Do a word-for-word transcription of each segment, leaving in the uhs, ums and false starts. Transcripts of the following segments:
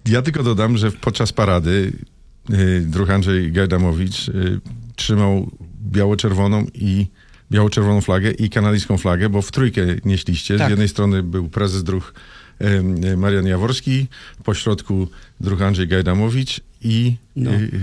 Ja tylko dodam, że podczas parady y, druh Andrzej Gajdamowicz y, trzymał biało-czerwoną i biało-czerwoną flagę i kanadyjską flagę, bo w trójkę nieśliście. Tak. Z jednej strony był prezes druh y, Marian Jaworski, po środku druh Andrzej Gajdamowicz i No. y, y,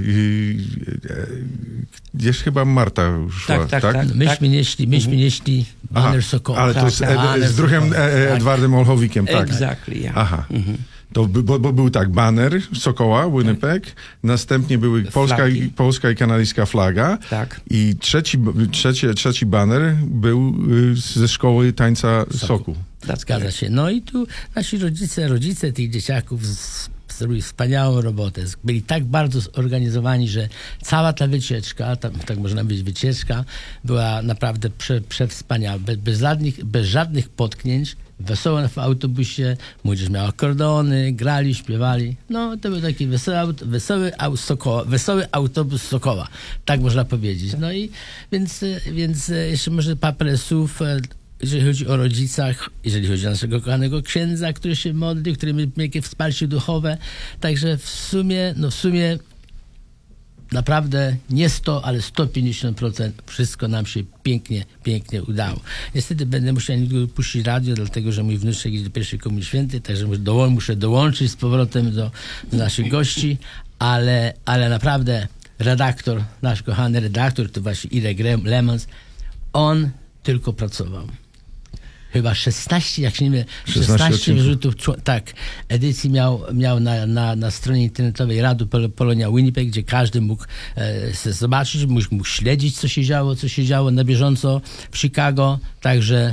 y, gdzieś chyba Marta szła, Tak, tak, tak? tak. Myśmy nieśli, myśmy nieśli baner Sokoła. Ale to Tak, z, tak, e, baner z druhem Sokoła. e, Edwardem Olchowikiem, tak. Exactly, yeah. Aha. Mhm. To, by- bo, bo był tak, baner Sokoła, Winnipeg, następnie były polska i, Flagi. polska i kanadyjska flaga Tak. i trzeci, trzeci, trzeci baner był y, ze szkoły tańca Soku. Zgadza się. No i tu nasi rodzice, rodzice tych dzieciaków z- zrobili wspaniałą robotę. Byli tak bardzo zorganizowani, że cała ta wycieczka, tam, tak można powiedzieć wycieczka, była naprawdę prze, przewspaniała. Bez, bez, żadnych, bez żadnych potknięć. Wesoło w autobusie, młodzież miała akordony, grali, śpiewali. No, to był taki wesoły, aut- wesoły, au, Sokoła, wesoły autobus Sokoła, tak można powiedzieć. No i więc, e, więc e, jeszcze może parę słów, e, jeżeli chodzi o rodzicach, jeżeli chodzi o naszego kochanego księdza, który się modlił, który miał wielkie wsparcie duchowe. Także w sumie, no w sumie naprawdę nie sto, ale sto pięćdziesiąt procent wszystko nam się pięknie, pięknie udało. Niestety będę musiał niedługo puścić radio, dlatego że mój wnuczek idzie do pierwszej Komunii Świętej, także muszę, doło- muszę dołączyć z powrotem do, do naszych gości, ale, ale naprawdę redaktor, nasz kochany redaktor, to właśnie Irek Rem- Lemons, on tylko pracował. Chyba szesnaście, jak się nie mylę, szesnaście odcinków. wyrzutów, czło- tak, edycji miał, miał na, na, na stronie internetowej Rady Pol- Polonia Winnipeg, gdzie każdy mógł e, se zobaczyć, mógł, mógł śledzić, co się działo, co się działo na bieżąco w Chicago. Także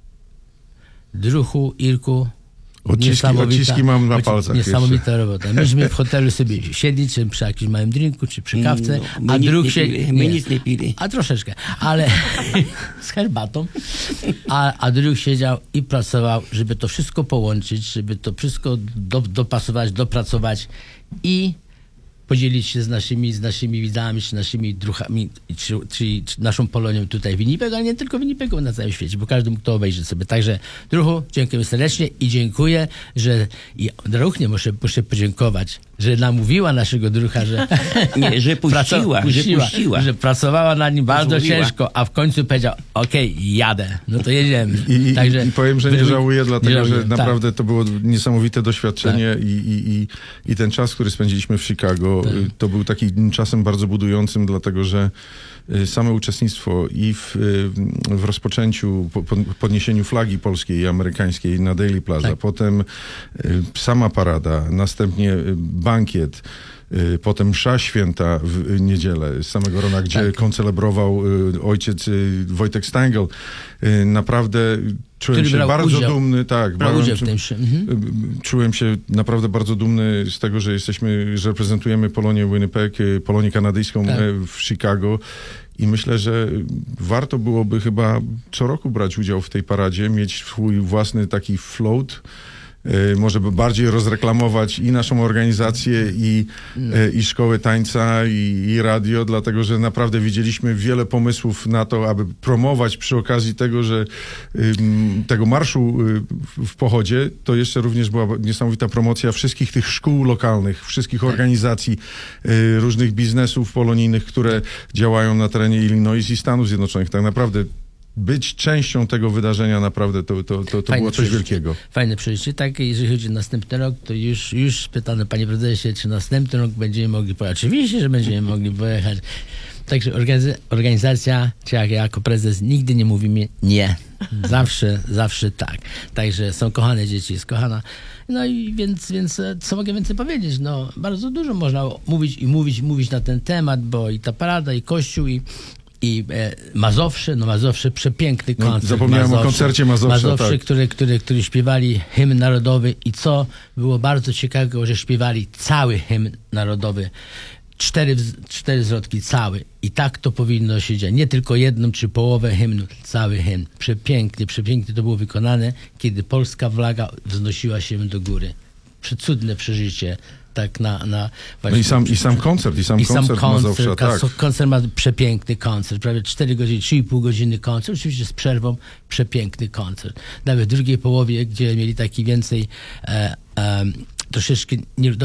druhu, Irku, Odciski, niesamowita- odciski mam na odci- palcach Niesamowita robota. Myśmy w hotelu sobie siedli, czy przy jakimś małym drinku, czy przy kawce, No, a my nic druh nie się... pili, my nic nie pili. A troszeczkę, ale z herbatą. A, a druh siedział i pracował, żeby to wszystko połączyć, żeby to wszystko do, dopasować, dopracować i podzielić się z naszymi, z naszymi widzami, czy naszymi druchami, czy, czy, czy naszą Polonią tutaj w Winnipegu, ale nie tylko w Winnipegu, na całym świecie, bo każdy mógł to obejrzeć sobie. Także druhu, dziękuję serdecznie i dziękuję, że i druhnie muszę, muszę podziękować, że namówiła naszego druha, że Nie, że puściła, praco- że puściła. że pracowała nad nim bardzo Pozwoliła. ciężko, a w końcu powiedział, okej, jadę, no to jedziemy. I, i, Także I powiem, że nie wyrój- żałuję, dlatego nie że żałuję, tak. naprawdę to było niesamowite doświadczenie i, i, i, i ten czas, który spędziliśmy w Chicago, Tak. y, to był takim czasem bardzo budującym, dlatego że y, same uczestnictwo i w, y, w rozpoczęciu, po, po- podniesieniu flagi polskiej i amerykańskiej na Daily Plaza, Tak. potem y, sama parada, następnie y, bankiet, y, potem msza święta w y, niedzielę z samego rana, gdzie Tak. koncelebrował y, ojciec y, Wojtek Stangl. Y, naprawdę czułem Który się brał bardzo udział. dumny, tak. Brał bałem udział w się- tym się. Mhm. Czułem się naprawdę bardzo dumny z tego, że jesteśmy, że reprezentujemy Polonię Winnipeg, y, Polonię kanadyjską Tak. e, w Chicago i myślę, że warto byłoby chyba co roku brać udział w tej paradzie, mieć swój własny taki float, y, może by bardziej rozreklamować i naszą organizację, i, y, i szkołę tańca, i, i radio, dlatego że naprawdę widzieliśmy wiele pomysłów na to, aby promować przy okazji tego, że ym, tego marszu y, w, w pochodzie, to jeszcze również była niesamowita promocja wszystkich tych szkół lokalnych, wszystkich organizacji, y, różnych biznesów polonijnych, które działają na terenie Illinois i Stanów Zjednoczonych. Tak naprawdę być częścią tego wydarzenia naprawdę to, to, to, to Fajne było coś przeżycie. wielkiego. Fajne przeżycie. Tak, jeżeli chodzi o następny rok, to już, już pytano panie prezesie, czy następny rok będziemy mogli pojechać. Oczywiście, że będziemy mogli pojechać. Także organiz- organizacja, czy jak ja jako prezes, nigdy nie mówimy nie. Zawsze, zawsze tak. Także są kochane dzieci, jest kochana. No i więc, więc e, co mogę więcej powiedzieć? No, bardzo dużo można mówić i mówić, mówić na ten temat, bo i ta parada, i kościół, i i e, Mazowsze, no Mazowsze, przepiękny No, koncert. zapomniałem o koncercie Mazowsza, Mazowsze, tak. które, które, które śpiewali hymn narodowy i co było bardzo ciekawego, że śpiewali cały hymn narodowy. Cztery, wz- cztery zwrotki, cały. I tak to powinno się dziać. Nie tylko jedną czy połowę hymnu, cały hymn. Przepięknie, przepięknie to było wykonane, kiedy polska flaga wznosiła się do góry. Przecudne przeżycie. Tak na, na No właśnie, i sam, i sam koncert, i sam i sam koncert, koncert, Mazowsza, tak. koncert, koncert ma przepiękny koncert, prawie cztery godziny, trzy i pół godziny koncert, oczywiście z przerwą, przepiękny koncert. Nawet w drugiej połowie, gdzie mieli taki więcej e, e, troszeczkę nie,